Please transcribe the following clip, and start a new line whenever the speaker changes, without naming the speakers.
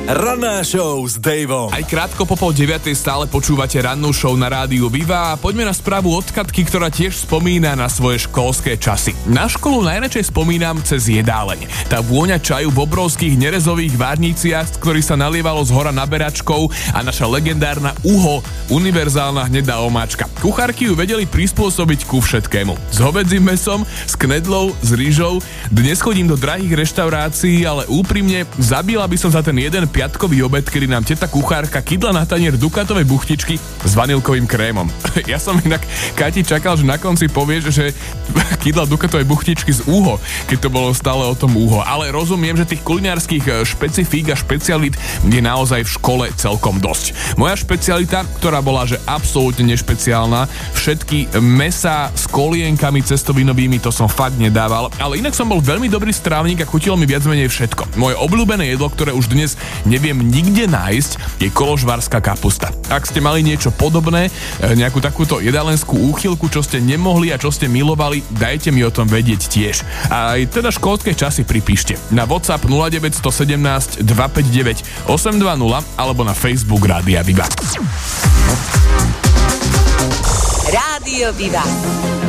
Ranná show s Daveom.
Aj krátko po 8:30 stále počúvate rannú show na rádiu Viva a poďme na správu od Katky, ktorá tiež spomína na svoje školské časy. Na školu najradšej spomínam cez jedáleň. Tá vôňa čaju v obrovských nerezových várniciach, z ktorých sa nalievalo z hora naberačkou, a naša legendárna uho, univerzálna hnedá omáčka. Kuchárky ju vedeli prispôsobiť ku všetkému. S hovädzím mäsom, s knedlou, s rýžou. Dnes chodím do drahých reštaurácií, ale úprimne zabila by som za ten jeden piatkový obed, kedy nám teta kuchárka kydla na tanier dukatovej buchtičky s vanilkovým krémom. Ja som inak, Kati, čakal, že na konci povieš, že kydla dukatovej buchtičky z úho, keď to bolo stále o tom úho. Ale rozumiem, že tých kulinárskych špecifík a špecialít je naozaj v škole celkom dosť. Moja špecialita, ktorá bola že absolútne nešpeciálna, všetky mäsa s kolienkami cestovinovými, to som fakt nedával, ale inak som bol veľmi dobrý strávnik a chutilo mi viac menej všetko. Moje obľúbené jedlo, ktoré už dnes neviem nikde nájsť, je koložvárska kapusta. Ak ste mali niečo podobné, nejakú takúto jedálenskú úchylku, čo ste nemohli a čo ste milovali, dajte mi o tom vedieť tiež. A aj teda školské časy pripíšte na WhatsApp 0917 259 820 alebo na Facebook Rádia Viva.
Rádio Viva.